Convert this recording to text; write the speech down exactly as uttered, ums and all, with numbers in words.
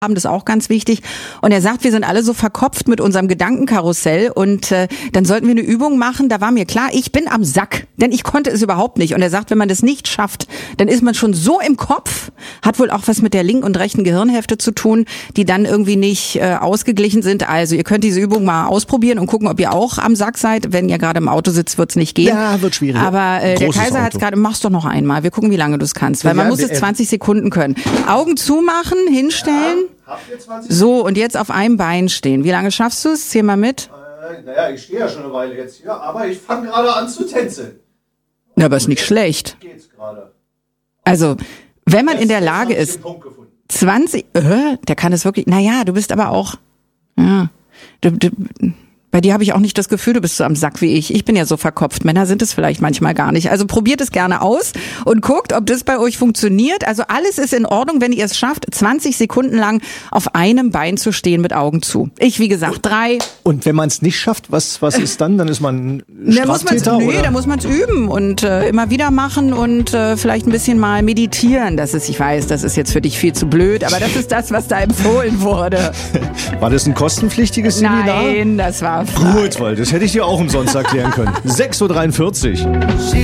haben, das ist auch ganz wichtig. Und er sagt, wir sind alle so verkopft mit unserem Gedankenkarussell und äh, dann sollten wir eine Übung machen. Da war mir klar, ich bin am Sack, denn ich konnte es überhaupt nicht. Und er sagt, wenn man das nicht schafft, dann ist man schon so im Kopf, hat wohl auch was mit der linken und rechten Gehirnhälfte zu tun, die dann irgendwie nicht äh, ausgeglichen sind. Also ihr könnt diese Übung mal ausprobieren und gucken, ob ihr auch am Sack seid. Wenn ihr gerade im Auto sitzt, wird es nicht gehen. Ja, wird schwierig. Aber äh, der Kaiser hat es gerade, mach's doch noch einmal. Wir gucken, wie lange du es kannst, weil man Ja, muss es äh, zwanzig Sekunden können. Augen zumachen, hinstellen. So, und jetzt auf einem Bein stehen. Wie lange schaffst du es? Zähl mal mit. Äh, naja, ich stehe ja schon eine Weile jetzt hier, aber ich fange gerade an zu tänzeln. Ja, aber ist nicht schlecht. Geht's gerade. Also, wenn man Jetzt- in der jetzt Lage hab ich ist, den Punkt gefunden. zwanzig, äh, der kann es wirklich, naja, du bist aber auch, ja, du, du, bei dir habe ich auch nicht das Gefühl, du bist so am Sack wie ich. Ich bin ja so verkopft. Männer sind es vielleicht manchmal gar nicht. Also probiert es gerne aus und guckt, ob das bei euch funktioniert. Also alles ist in Ordnung, wenn ihr es schafft, zwanzig Sekunden lang auf einem Bein zu stehen mit Augen zu. Ich, wie gesagt, drei. Und wenn man es nicht schafft, was, was ist dann? Dann ist man Da muss man's, Straftäter? nee, oder? da muss man es üben und äh, immer wieder machen und äh, vielleicht ein bisschen mal meditieren. Das ist, ich weiß, das ist jetzt für dich viel zu blöd, aber das ist das, was da empfohlen wurde. War das ein kostenpflichtiges Seminar? Nein, das war frei. Gut, weil das hätte ich dir auch umsonst erklären können. sechs Uhr dreiundvierzig.